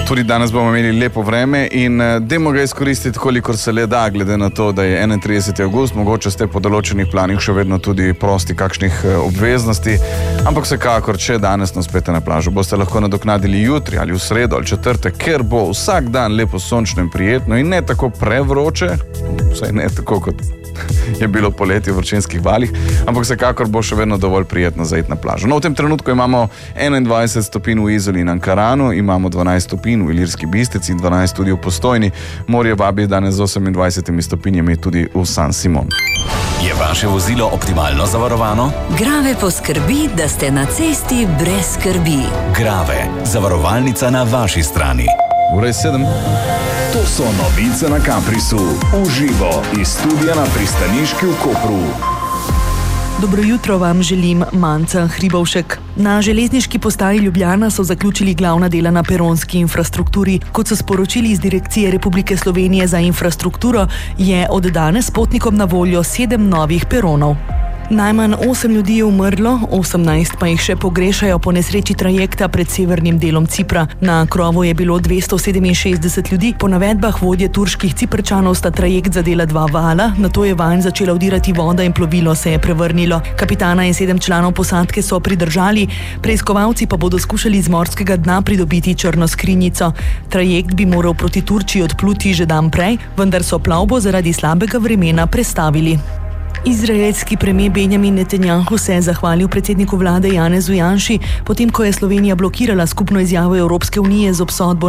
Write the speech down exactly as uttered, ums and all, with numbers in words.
Tudi danes bomo imeli lepo vreme in dajmo ga izkoristiti, kolikor se le da, glede na to, da je enaintrideseti avgust, mogoče ste po določenih planih še vedno tudi prosti kakšnih obveznosti, ampak vsekakor, če danes nas spete na plažo, boste lahko nadoknadili jutri ali v sredo ali četrtek, ker bo vsak dan lepo sončno in prijetno in ne tako prevroče, vsaj ne tako kot je bilo poleti v vročinskih valih, ampak vsekakor bo še vedno dovolj prijetno zaiti na plažo. No, v tem trenutku imamo enaindvajset stopinj v Izoli in Ankaranu, imamo dvanajst stopinj v Ilirski Bistrici in dvanajst tudi v Postojni. Morje vabi danes z osemindvajsetimi stopinjami tudi v San Simon. Je vaše vozilo optimalno zavarovano? Grave poskrbi, da ste na cesti brez skrbi. Grave, zavarovalnica na vaši strani. Ura je sedem. To so novice na Kamprisu. Uživo iz studia na Pristaniški v Kopru. Dobro jutro vam želim, Manca Hribovšek. Na železniški postaji Ljubljana so zaključili glavna dela na peronski infrastrukturi. Kot so sporočili iz Direkcije Republike Slovenije za infrastrukturo, je od danes potnikom na voljo sedem novih peronov. Najmanj osem ljudi je umrlo, osemnajst pa jih še pogrešajo po nesreči trajekta pred severnim delom Cipra. Na krovu je bilo dvesto sedeminšestdeset ljudi, po navedbah vodje turških Ciprčanov sta trajekt zadela dva vala, nato je vanj začela vdirati voda in plovilo se je prevrnilo. Kapitana in sedem članov posadke so pridržali, preiskovalci pa bodo skušali iz morskega dna pridobiti črno skrinjico. Trajekt bi moral proti Turčiji odpluti že dan prej, vendar so plovbo zaradi slabega vremena prestavili. Izraelski premier Benjamin Netanjahu se je zahvalil predsedniku vlade Janezu Janši, potem ko je Slovenija blokirala skupno izjavo Evropske unije z obsodbo